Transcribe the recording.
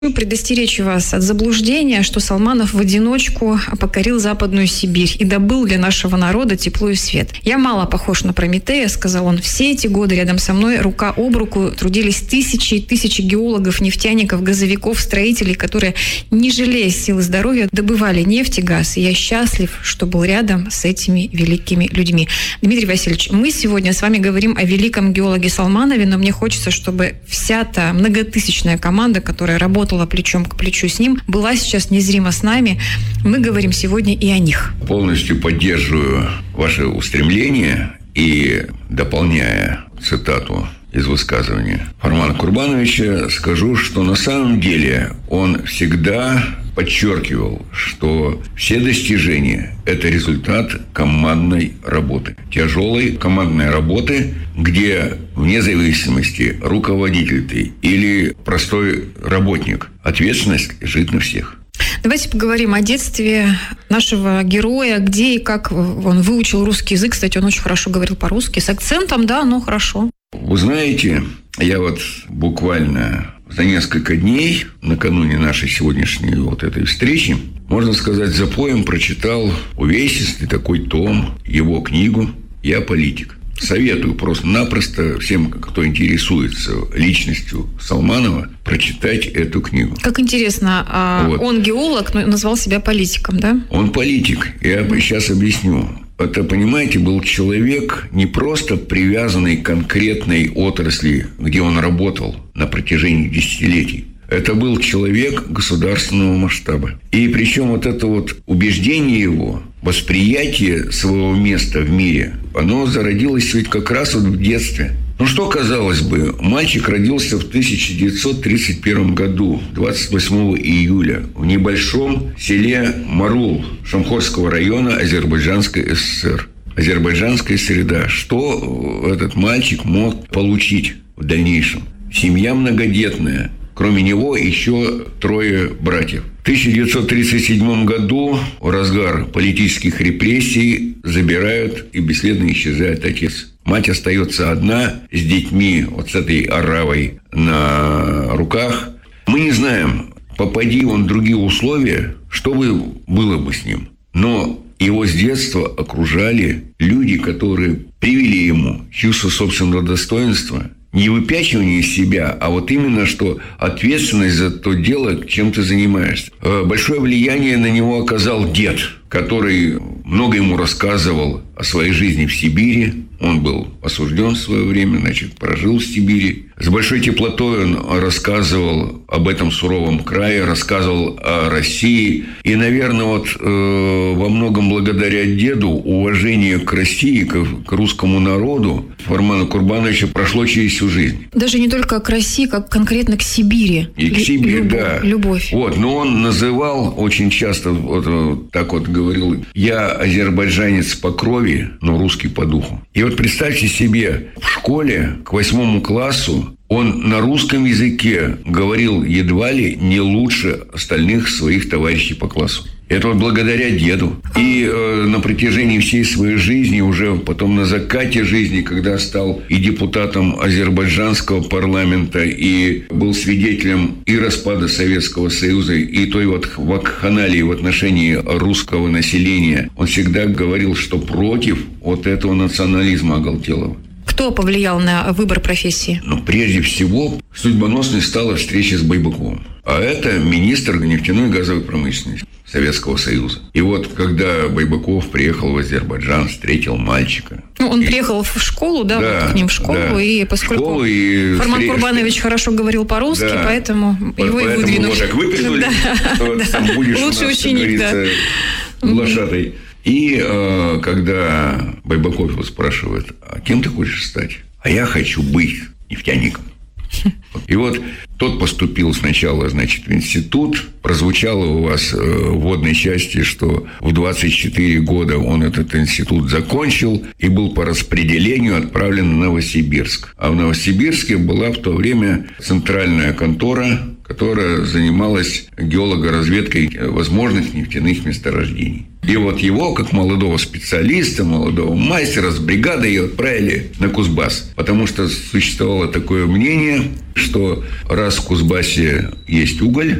Предостеречь вас от заблуждения, что Салманов в одиночку покорил Западную Сибирь и добыл для нашего народа тепло и свет. «Я мало похож на Прометея», — сказал он. «Все эти годы рядом со мной рука об руку трудились тысячи и тысячи геологов, нефтяников, газовиков, строителей, которые, не жалея сил и здоровья, добывали нефть и газ. И я счастлив, что был рядом с этими великими людьми». Дмитрий Васильевич, мы сегодня с вами говорим о великом геологе Салманове, но мне хочется, чтобы вся та многотысячная команда, которая работала плечом к плечу с ним, была сейчас незримо с нами. Мы говорим сегодня и о них. Полностью поддерживаю ваше устремление и, дополняя цитату из высказывания Фармана Курбановича, скажу, что на самом деле он всегда подчеркивал, что все достижения – это результат командной работы. Тяжелой командной работы, где вне зависимости руководитель ты или простой работник, ответственность лежит на всех. Давайте поговорим о детстве нашего героя, где и как он выучил русский язык. Кстати, он очень хорошо говорил по-русски, с акцентом, да, но хорошо. Вы знаете, я вот буквально за несколько дней, накануне нашей сегодняшней вот этой встречи, можно сказать, запоем прочитал увесистый такой том, его книгу «Я политик». Советую просто-напросто всем, кто интересуется личностью Салманова, прочитать эту книгу. Как интересно, вот. Он геолог, но назвал себя политиком, да? Он политик. Я сейчас объясню. Это, понимаете, был человек не просто привязанный к конкретной отрасли, где он работал на протяжении десятилетий. Это был человек государственного масштаба. И причем вот это вот убеждение его, восприятие своего места в мире, оно зародилось ведь как раз вот в детстве. Ну что, казалось бы, мальчик родился в 1931 году, 28 июля, в небольшом селе Марул Шамхорского района Азербайджанской ССР. Азербайджанская среда. Что этот мальчик мог получить в дальнейшем? Семья многодетная. Кроме него еще 3 братьев. В 1937 году, в разгар политических репрессий, забирают и бесследно исчезает отец. Мать остается одна с детьми, вот с этой оравой на руках. Мы не знаем, попади он в другие условия, что бы было бы с ним. Но его с детства окружали люди, которые привили ему чувство собственного достоинства, не выпячивание из себя, а вот именно, что ответственность за то дело, чем ты занимаешься. Большое влияние на него оказал дед, который много ему рассказывал о своей жизни в Сибири. Он был осужден в свое время, значит, прожил в Сибири. С большой теплотой он рассказывал об этом суровом крае, рассказывал о России. И, наверное, вот во многом благодаря деду уважение к России, к русскому народу Фармана Курбановича прошло через всю жизнь. Даже не только к России, как конкретно к Сибири. И к Сибири, да. Любовь. Вот, но он называл очень часто, вот так вот говорил, я азербайджанец по крови, но русский по духу. И вот представьте себе, в школе к 8 классу он на русском языке говорил едва ли не лучше остальных своих товарищей по классу. Это вот благодаря деду. И на протяжении всей своей жизни, уже потом на закате жизни, когда стал и депутатом азербайджанского парламента, и был свидетелем и распада Советского Союза, и той вот вакханалии в отношении русского населения, он всегда говорил, что против вот этого национализма оголтелого. Кто повлиял на выбор профессии? Ну, прежде всего, судьбоносной стала встреча с Байбаковым. А это министр нефтяной и газовой промышленности Советского Союза. И вот, когда Байбаков приехал в Азербайджан, встретил мальчика. Ну, он приехал в школу, да, вот к ним в школу, да, и поскольку Фарман Курбанович хорошо говорил по-русски, да, поэтому его и выдвинули. Его так выпихнули, там будешь у нас, как говорится, глашатай. И когда Байбаков его спрашивает, а кем ты хочешь стать? А я хочу быть нефтяником. И вот тот поступил сначала, значит, в институт. Прозвучало у вас в вводной части, что в 24 года он этот институт закончил и был по распределению отправлен в Новосибирск. А в Новосибирске была в то время центральная контора, которая занималась геологоразведкой возможных нефтяных месторождений. И вот его, как молодого специалиста, молодого мастера с бригадой, отправили на Кузбасс. Потому что существовало такое мнение, что раз в Кузбассе есть уголь,